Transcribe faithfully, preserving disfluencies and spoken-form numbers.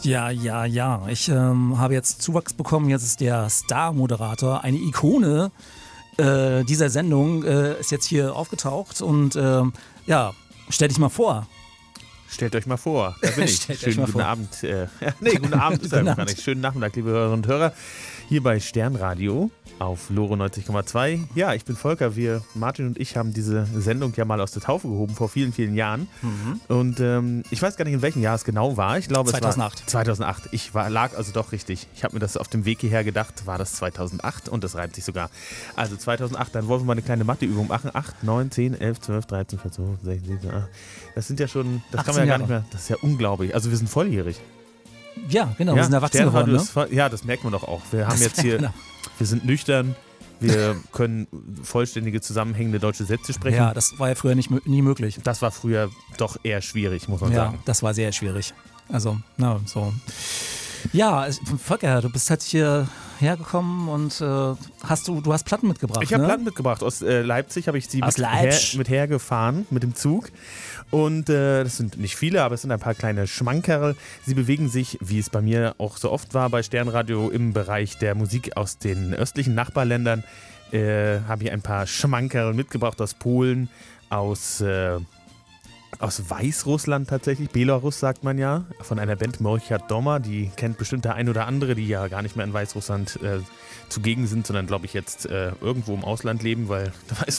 Ja, ja, ja. Ich ähm, habe jetzt Zuwachs bekommen. Jetzt ist der Star-Moderator, eine Ikone äh, dieser Sendung, äh, ist jetzt hier aufgetaucht. Und ähm, ja, stell dich mal vor. Stellt euch mal vor, da bin ich. Stellt euch Schönen mal guten vor. Abend. Äh, nee, guten Abend ist ja Guten gar Abend. nicht. Schönen Nachmittag, liebe Hörerinnen und Hörer. Hier bei Sternradio auf Loro neunzig Komma zwei. Ja, ich bin Volker. Wir, Martin und ich, haben diese Sendung ja mal aus der Taufe gehoben vor vielen, vielen Jahren. Mhm. Und ähm, ich weiß gar nicht, in welchem Jahr es genau war. Ich glaube, zweitausendacht. es war zweitausendacht. Ich war, lag also doch richtig. Ich habe mir das auf dem Weg hierher gedacht, war das zweitausendacht und das reimt sich sogar. Also zweitausendacht, dann wollen wir mal eine kleine Matheübung machen. acht, neun, zehn, elf, zwölf, dreizehn, vierzehn, sechzehn, siebzehn, achtzehn. Das sind ja schon, das kann man ja gar nicht mehr, das ist ja unglaublich. Also wir sind volljährig. Ja, genau, Ja, wir sind erwachsen geworden. Sternradio Ne? ist voll, ja, das merkt man doch auch. Wir haben Das jetzt merkt hier, man auch. wir sind nüchtern, wir können vollständige, zusammenhängende deutsche Sätze sprechen. Ja, das war ja früher nicht, mö- nie möglich. Das war früher doch eher schwierig, muss man Ja, sagen. das war sehr schwierig. Also, na, so. Ja, es- Volker, du bist halt hier hergekommen und äh, hast du, du hast Platten mitgebracht, Ich habe ne? Platten mitgebracht. Aus äh, Leipzig habe ich sie Aus mit, Leipzig. her, mit hergefahren, mit dem Zug. Und äh, das sind nicht viele, aber es sind ein paar kleine Schmankerl. Sie bewegen sich, wie es bei mir auch so oft war bei Sternradio, im Bereich der Musik aus den östlichen Nachbarländern. Äh, habe ich ein paar Schmankerl mitgebracht aus Polen, aus, äh, aus Weißrussland tatsächlich. Belarus sagt man ja, von einer Band Morchat Doma. Die kennt bestimmt der ein oder andere, die ja gar nicht mehr in Weißrussland äh, zugegen sind, sondern glaube ich jetzt äh, irgendwo im Ausland leben, weil Weißrussland